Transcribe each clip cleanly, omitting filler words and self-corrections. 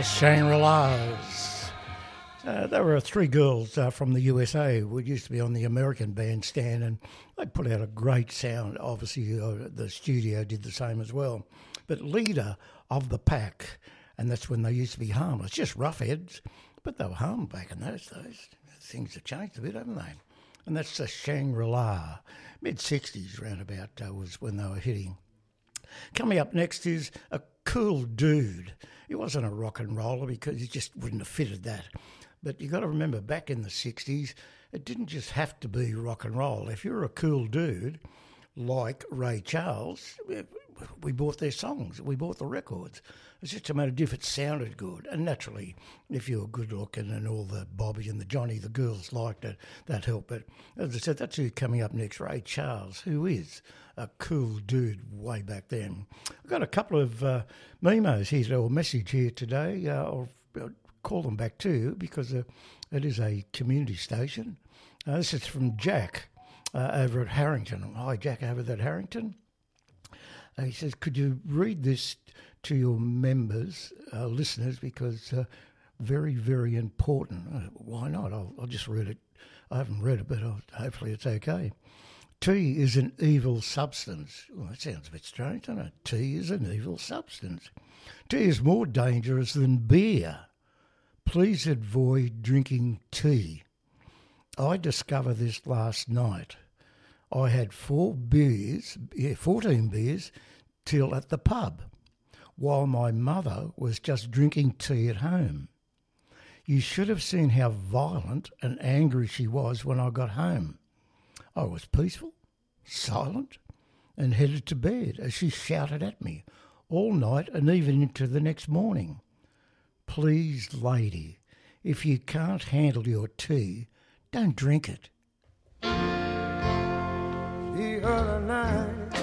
Shangri-Las. There were three girls from the USA who used to be on the American bandstand, and they put out a great sound. Obviously, the studio did the same as well. But leader of the pack, and that's when they used to be harmless, just roughheads, but they were harmless back in those days. Things have changed a bit, haven't they? And that's the Shangri-La. Mid-60s roundabout was when they were hitting. Coming up next is a cool dude. He wasn't a rock and roller because he just wouldn't have fitted that. But you got to remember, back in the 60s, it didn't just have to be rock and roll. If you're a cool dude like Ray Charles, we bought their songs, we bought the records. It's just a matter of if it sounded good. And naturally, if you were good looking and all the Bobby and the Johnny, the girls liked it, that helped. But as I said, that's who's coming up next, Ray Charles, who is a cool dude way back then. I've got a couple of memos here, or message here today. I'll call them back too, because it is a community station. This is from Jack over at Harrington. Hi, Jack, over at Harrington. He says, could you read this to your members, listeners, because very, very important. Why not? I'll just read it. I haven't read it, but hopefully it's okay. Tea is an evil substance. Well, that sounds a bit strange, doesn't it? Tea is an evil substance. Tea is more dangerous than beer. Please avoid drinking tea. I discovered this last night. I had 14 beers till at the pub, while my mother was just drinking tea at home. You should have seen how violent and angry she was when I got home. I was peaceful, silent, and headed to bed as she shouted at me all night and even into the next morning. Please, lady, if you can't handle your tea, don't drink it. The other night,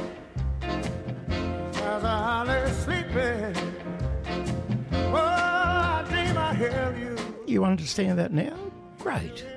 as I lay sleeping, oh, I dream I held you. You understand that now? Great.